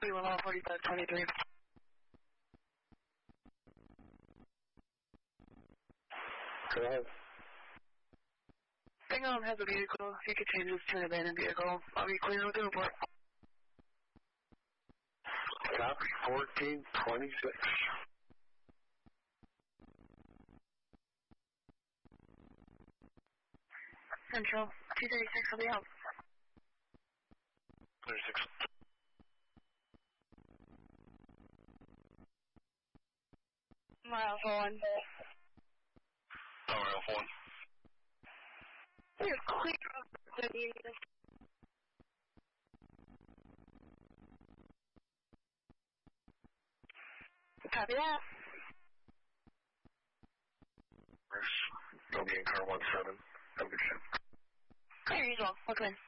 Cleveland Hall 4523. Go ahead. Bingham has a vehicle. He could change this to an abandoned vehicle. I'll be clear with the report. Copy 1426. Central 236 will be out. 36. Mile 1. Alpha 1. You're clear of the unit. Copy that. Don't be in car 17. Have a good ship. Clear usual. Welcome in.